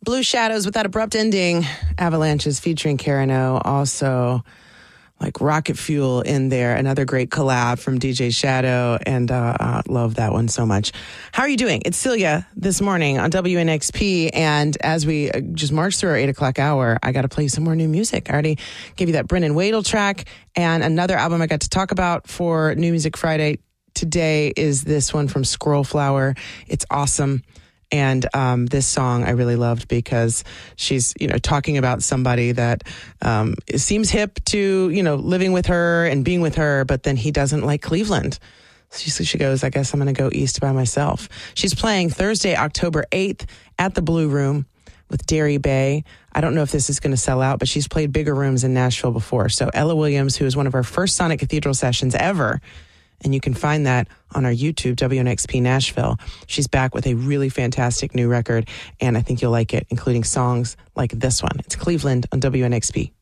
Blue Shadows with that abrupt ending. Avalanches featuring Karen O. Also, like Rocket Fuel in there. Another great collab from DJ Shadow. And love that one so much. How are you doing? It's Celia this morning on WNXP. And as we just march through our 8 o'clock hour, I got to play some more new music. I already gave you that Brennan Wadel track. And another album I got to talk about for New Music Friday today is this one from Squirrel Flower. It's awesome. And this song I really loved because she's, talking about somebody that seems hip to, living with her and being with her, but then he doesn't like Cleveland. So she goes, I guess I'm going to go east by myself. She's playing Thursday, October 8th at the Blue Room with Derry Bay. I don't know if this is going to sell out, but she's played bigger rooms in Nashville before. So Ella Williams, who is one of our first Sonic Cathedral sessions ever, and you can find that on our YouTube, WNXP Nashville. She's back with a really fantastic new record, and I think you'll like it, including songs like this one. It's Cleveland on WNXP.